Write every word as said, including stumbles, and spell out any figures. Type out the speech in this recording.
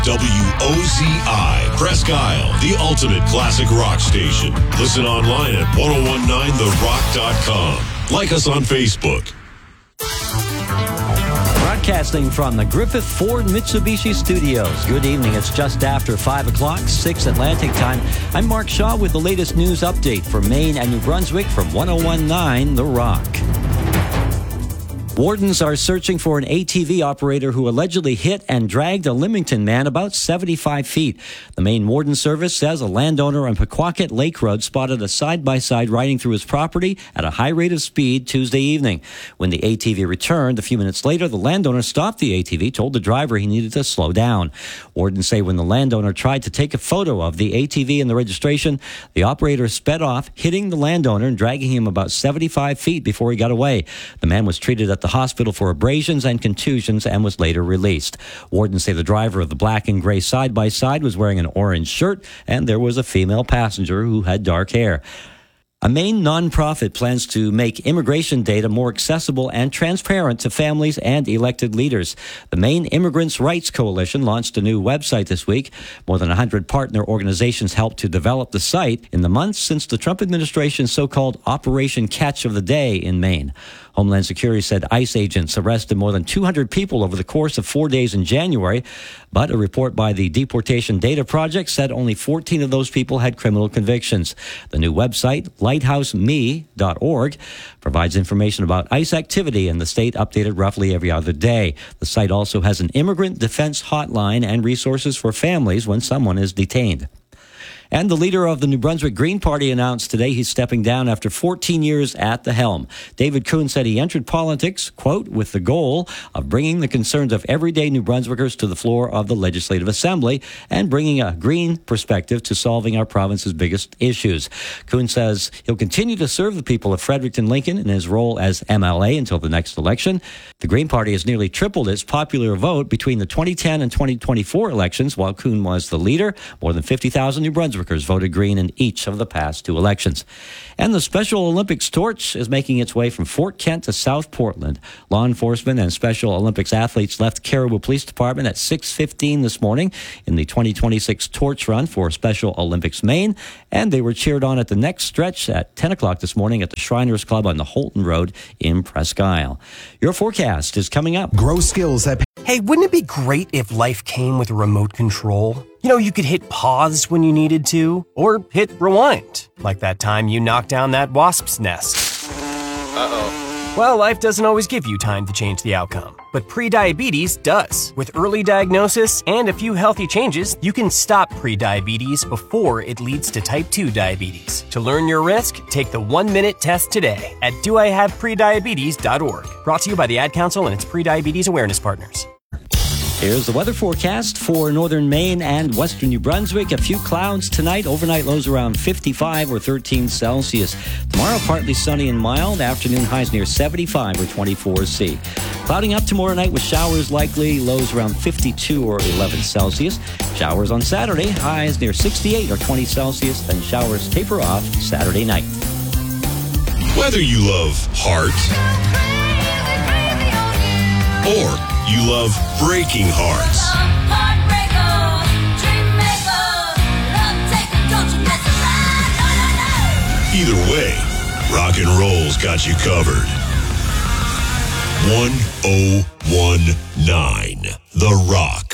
W O Z I, Presque Isle, the ultimate classic rock station. Listen online at ten nineteen the rock dot com. Like us on Facebook. Broadcasting from the Griffith Ford Mitsubishi Studios. Good evening. It's just after five o'clock, six Atlantic time. I'm Mark Shaw with the latest news update for Maine and New Brunswick from ten nineteen The Rock. Wardens are searching for an A T V operator who allegedly hit and dragged a Leamington man about seventy-five feet. The Maine Warden Service says a landowner on Pequawket Lake Road spotted a side-by-side riding through his property at a high rate of speed Tuesday evening. When the A T V returned a few minutes later, the landowner stopped the A T V, told the driver he needed to slow down. Wardens say when the landowner tried to take a photo of the A T V and the registration, the operator sped off, hitting the landowner and dragging him about seventy-five feet before he got away. The man was treated at the hospital for abrasions and contusions and was later released. Wardens say the driver of the black and gray side-by-side was wearing an orange shirt, and there was a female passenger who had dark hair. A Maine nonprofit plans to make immigration data more accessible and transparent to families and elected leaders. The Maine Immigrants' Rights Coalition launched a new website this week. More than one hundred partner organizations helped to develop the site in the months since the Trump administration's so-called Operation Catch of the Day in Maine. Homeland Security said ICE agents arrested more than two hundred people over the course of four days in January, but a report by the Deportation Data Project said only fourteen of those people had criminal convictions. The new website, lighthouse me dot org, provides information about ICE activity in the state, updated roughly every other day. The site also has an immigrant defense hotline and resources for families when someone is detained. And the leader of the New Brunswick Green Party announced today he's stepping down after fourteen years at the helm. David Kuhn said he entered politics, quote, with the goal of bringing the concerns of everyday New Brunswickers to the floor of the Legislative Assembly and bringing a green perspective to solving our province's biggest issues. Kuhn says he'll continue to serve the people of Fredericton Lincoln in his role as M L A until the next election. The Green Party has nearly tripled its popular vote between the twenty ten and twenty twenty-four elections while Kuhn was the leader. More than fifty thousand New Brunswickers voted green in each of the past two elections. And the Special Olympics torch is making its way from Fort Kent to South Portland. Law enforcement and Special Olympics athletes left Caribou Police Department at six fifteen this morning in the twenty twenty-six torch run for Special Olympics Maine, and they were cheered on at the next stretch at ten o'clock this morning at the Shriners Club on the Holton Road in Presque Isle. Your forecast is coming up. Grow skills at... Hey, wouldn't it be great if life came with a remote control? You know, you could hit pause when you needed to, or hit rewind, like that time you knocked down that wasp's nest. Uh-oh. Well, life doesn't always give you time to change the outcome, but prediabetes does. With early diagnosis and a few healthy changes, you can stop prediabetes before it leads to type two diabetes. To learn your risk, take the one-minute test today at do I have prediabetes dot org. Brought to you by the Ad Council and its prediabetes awareness partners. Here's the weather forecast for northern Maine and western New Brunswick. A few clouds tonight. Overnight lows around fifty-five or thirteen Celsius. Tomorrow, partly sunny and mild. Afternoon highs near seventy-five or twenty-four C. Clouding up tomorrow night with showers likely. Lows around fifty-two or eleven Celsius. Showers on Saturday. Highs near sixty-eight or twenty Celsius. Then showers taper off Saturday night. Whether you love heart or you love breaking hearts, either way, rock and roll's got you covered. ten nineteen The Rock.